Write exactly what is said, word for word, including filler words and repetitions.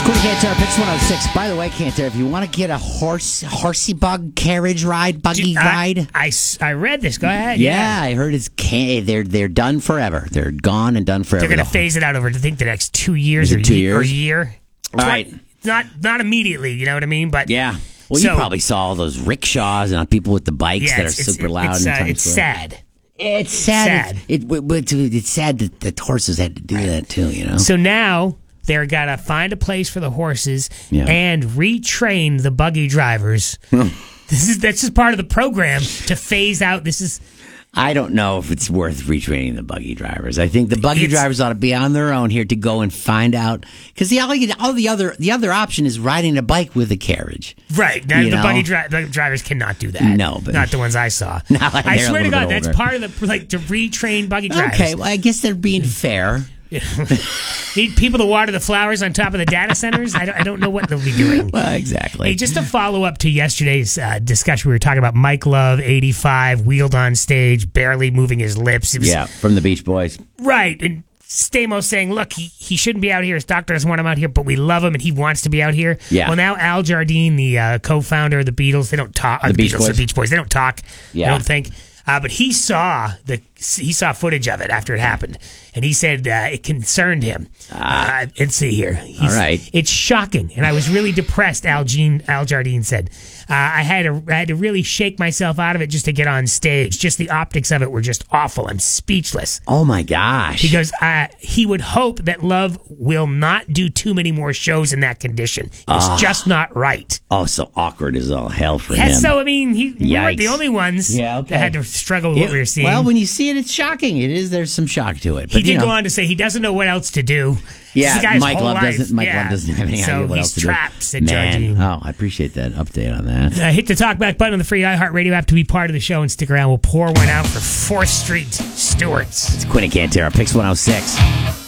Cool, Cantor, Pix one oh six. By the way, Cantor, if you want to get a horse, horsey bug carriage ride, buggy I, ride. I, I read this. Go ahead. Yeah, Yeah. I heard it's can- they're they're done forever. They're gone and done forever. They're going to phase it out over, I think, the next two years Is or, it two ye- or years? year. All right. Not not immediately, you know what I mean? But Yeah. Well, so, you probably saw all those rickshaws and people with the bikes yeah, that are it's, it's, super loud. It's, in uh, Times it's Square. sad. It's sad. Sad. It, it, it, it's sad that the horses had to do that too. You know. So now they're got to find a place for the horses Yeah. and retrain the buggy drivers. This is that's just part of the program to phase out. This is I don't know if it's worth retraining the buggy drivers. I think the buggy It's- drivers ought to be on their own here to go and find out, because the all, all the other the other option is riding a bike with a carriage. right. Now, You the know? buggy dri- the drivers cannot do that. No, but- not the ones I saw. No, I they're a swear to little God, bit that's older. part of the like to retrain buggy drivers. Okay, well, I guess they're being fair. Need people to water the flowers on top of the data centers. I don't, I don't know what they'll be doing. Well, exactly. Hey, just to follow up to yesterday's uh, discussion, we were talking about Mike Love, eighty-five, wheeled on stage, barely moving his lips. It was, Yeah, from the Beach Boys. Right. And Stamos saying, look, he, he shouldn't be out here. His doctor doesn't want him out here, but we love him and he wants to be out here. Yeah. Well, now Al Jardine, the uh, co-founder of the Beatles, they don't talk. Uh, The the Beach Beatles, Boys? the Beach Boys, they don't talk. Yeah. I don't think. Uh, but he saw the he saw footage of it after it happened, and he said uh, it concerned him. Uh, let's see here. He's, All right. It's shocking, and I was really depressed. Al, Jean, Al Jardine said, uh, I had to I had to really shake myself out of it just to get on stage. Just the optics of it were just awful. I'm speechless. Oh my gosh. He goes, uh, he would hope that Love will not do too many more shows in that condition. It's just not right. oh, so awkward as all hell for Yeah, him. so, I mean, he, we weren't the Yikes. only ones Yeah, okay. that had to struggle with what It- we were seeing. Well, when you see it, it's shocking. It is. There's some shock to it. But, he did you know, go on to say he doesn't know what else to do. Yeah, This is the guy's Mike whole Love life. doesn't. Mike yeah. Love doesn't have any so idea what he's else to trapped, do. said Man, Jardine. oh, I appreciate that update on that. Uh, hit the talkback button on the free iHeartRadio app to be part of the show and stick around. We'll pour one out for fourth Street Stewarts. It's Quinn and Cantera, Pix one oh six.